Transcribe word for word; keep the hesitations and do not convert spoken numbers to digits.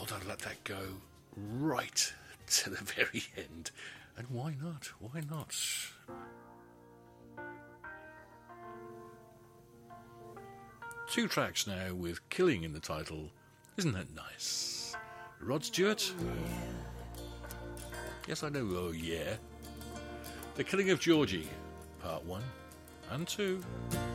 thought I'd let that go right to the very end. And why not? Why not? Two tracks now with Killing in the title. Isn't that nice? Rod Stewart? Yes, I know, oh yeah. The Killing of Georgie, Part one and two.